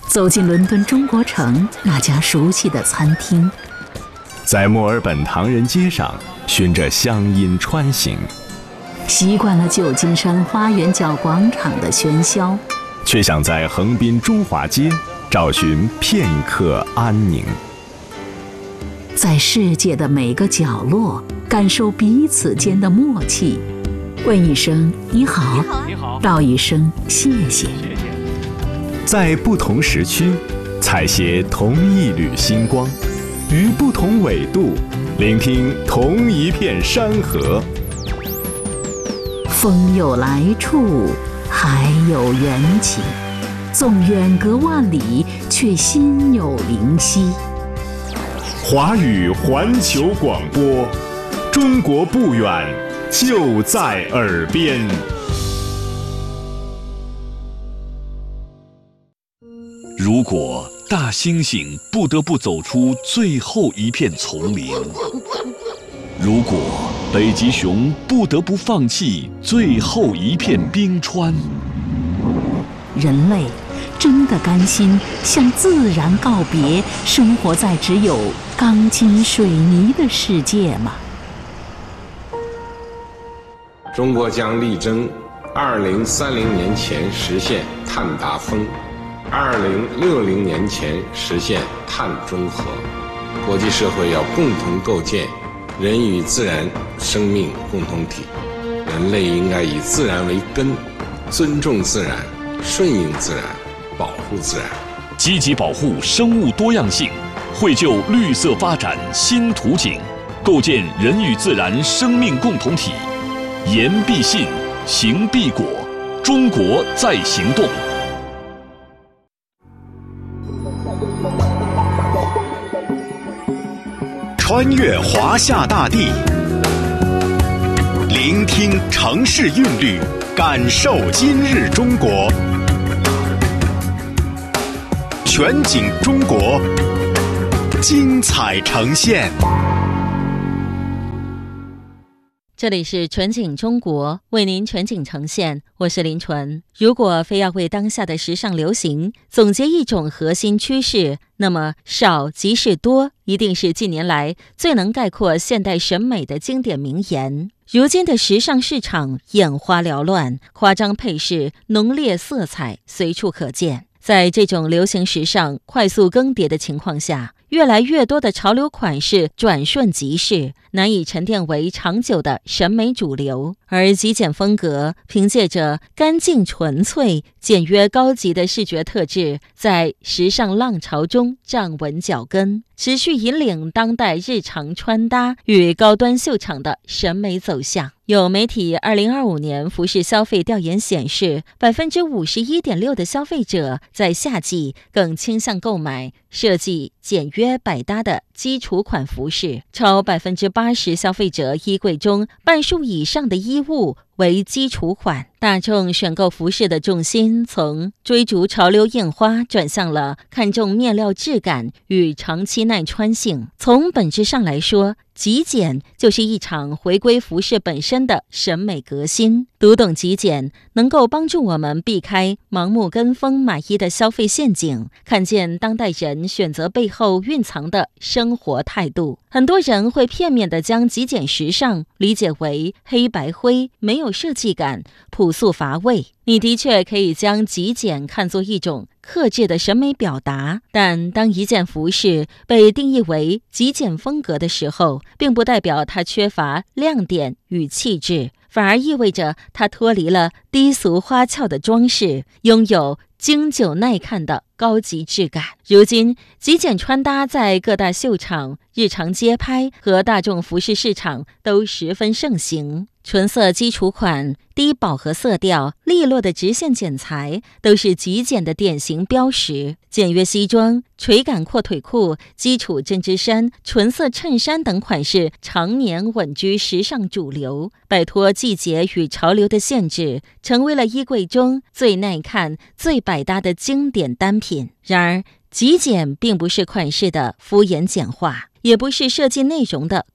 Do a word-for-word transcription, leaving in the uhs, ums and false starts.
走进伦敦中国城那家熟悉的餐厅， 在墨尔本唐人街上循着乡音穿行， 习惯了旧金山花园角广场的喧嚣， 却想在横滨中华街找寻片刻安宁。 在世界的每个角落感受彼此间的默契，问一声你好， 你好， 道一声谢谢。 在不同时区采撷同一缕星光，于不同纬度聆听同一片山河。 风有来处，海有缘起，纵远隔万里，却心有灵犀。 华语环球广播，中国不远，就在耳边。 如果大猩猩不得不走出最后一片丛林，如果北极熊不得不放弃最后一片冰川， 人类真的甘心向自然告别，生活在只有钢筋水泥的世界吗？ 中国将力争二零三零年前实现碳达峰，二零六零年前实现碳中和。国际社会要共同构建人与自然生命共同体，人类应该以自然为根，尊重自然，顺应自然，保护自然， 积极保护生物多样性，绘就绿色发展新图景，构建人与自然生命共同体。言必信，行必果，中国在行动。 穿越华夏大地，聆听城市韵律，感受今日中国。全景中国，精彩呈现。 这里是全景中国，为您全景呈现，我是林纯。如果非要为当下的时尚流行总结一种核心趋势，那么少即是多，一定是近年来最能概括现代审美的经典名言。如今的时尚市场眼花缭乱，夸张配饰、浓烈色彩随处可见。在这种流行时尚快速更迭的情况下，越来越多的潮流款式转瞬即逝，难以沉淀为长久的审美主流。而极简风格凭借着干净纯粹、简约高级的视觉特质，在时尚浪潮中站稳脚跟，持续引领当代日常穿搭与高端秀场的审美走向。有媒体二零二五年服饰消费调研显示， 百分之五十一点六 的消费者在夏季更倾向购买设计简约百搭的基础款服饰，超 百分之八十 消费者衣柜中半数以上的衣物为基础款。大众选购服饰的重心从追逐潮流印花转向了看重面料质感与长期耐穿性。从本质上来说，极简就是一场回归服饰本身的审美革新。读懂极简，能够帮助我们避开盲目跟风买衣的消费陷阱，看见当代人选择背后蕴藏的生活态度。很多人会片面地将极简时尚理解为黑白灰，没有设计感，朴素乏味。你的确可以将极简看作一种克制的审美表达，但当一件服饰被定义为极简风格的时候，并不代表它缺乏亮点与气质，反而意味着它脱离了低俗花俏的装饰，拥有经久耐看的高级质感。如今，极简穿搭在各大秀场、日常街拍和大众服饰市场都十分盛行。纯色基础款、低饱和色调、利落的直线剪裁都是极简的典型标识。简约西装、垂感阔腿裤、基础针织衫、纯色衬衫等款式常年稳居时尚主流，摆脱季节与潮流的限制，成为了衣柜中最耐看、最百搭的经典单品。然而，极简并不是款式的敷衍简化，也不是设计内容的